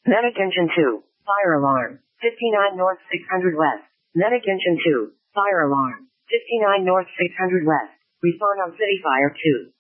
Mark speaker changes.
Speaker 1: Medic Engine 2, fire alarm. 59 North 600 West. Medic Engine 2, fire alarm. 59 North 600 West. Respond on City Fire 2.